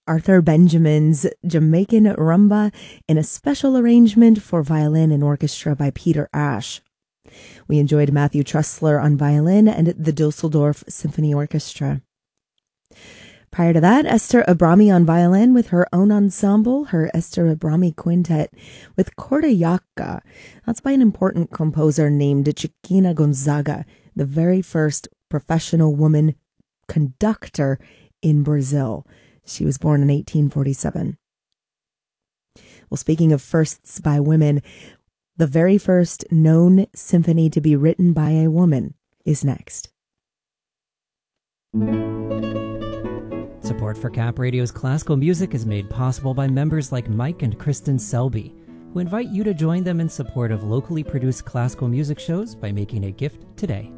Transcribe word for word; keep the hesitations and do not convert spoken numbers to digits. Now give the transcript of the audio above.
Arthur Benjamin's Jamaican Rumba in a special arrangement for violin and orchestra by Peter Ash. We enjoyed Matthew Trussler on violin and the Dusseldorf Symphony Orchestra. Prior to that, Esther Abrami on violin with her own ensemble, her Esther Abrami Quintet with Corda That's by an important composer named Chiquinha Gonzaga, the very first professional woman conductor in Brazil. She was born in eighteen forty-seven. Well, speaking of firsts by women, the very first known symphony to be written by a woman is next. Support for Cap Radio's classical music is made possible by members like Mike and Kristen Selby, who invite you to join them in support of locally produced classical music shows by making a gift today.